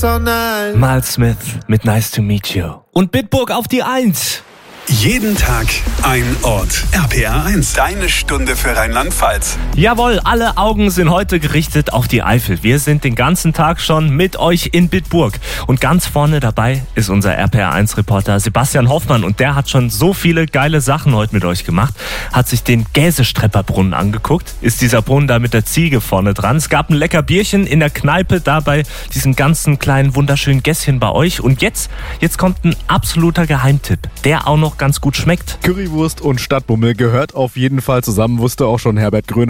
so nice. Miles Smith mit Nice to Meet You. Und Bitburg auf die 1. Jeden Tag ein Ort. RPR 1, deine Stunde für Rheinland-Pfalz. Jawohl, alle Augen sind heute gerichtet auf die Eifel. Wir sind den ganzen Tag schon mit euch in Bitburg. Und ganz vorne dabei ist unser RPR 1-Reporter Sebastian Hoffmann. Und der hat schon so viele geile Sachen heute mit euch gemacht. Hat sich den Gäsestrepperbrunnen angeguckt. Ist dieser Brunnen da mit der Ziege vorne dran. Es gab ein lecker Bierchen in der Kneipe da bei diesem ganzen kleinen wunderschönen Gässchen bei euch. Und jetzt kommt ein absoluter Geheimtipp, der auch noch ganz gut schmeckt. Currywurst und Stadtbummel gehört auf jeden Fall zusammen, wusste auch schon Herbert Grönemeyer.